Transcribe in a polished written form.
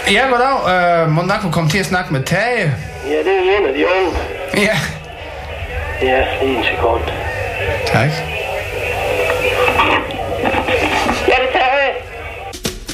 Ja, goddag. Må nok kunne komme til at snakke med Tage. Ja, det er en af de unge. Ja. Ja, lige en sekund. Tak.